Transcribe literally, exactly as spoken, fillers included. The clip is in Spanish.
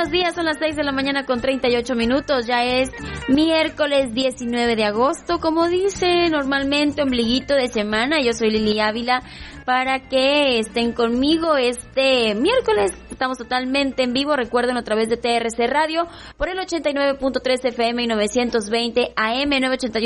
buenos días, son las seis de la mañana con treinta y ocho minutos, ya es miércoles diecinueve de agosto, como dice normalmente, ombliguito de semana. Yo soy Lili Ávila, para que estén conmigo este miércoles. Estamos totalmente en vivo, recuerden, a través de T R C Radio, por el ochenta y nueve punto tres F M y novecientos veinte A M, novecientos ochenta y uno